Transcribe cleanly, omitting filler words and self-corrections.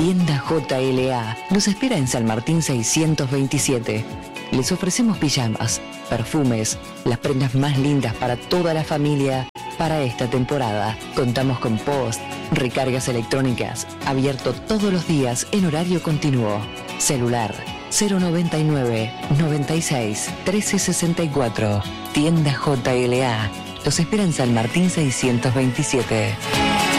Tienda JLA nos espera en San Martín 627. Les ofrecemos pijamas, perfumes, las prendas más lindas para toda la familia. Para esta temporada, contamos con post, recargas electrónicas, abierto todos los días en horario continuo. Celular 099 96 1364. Tienda JLA. Los espera en San Martín 627.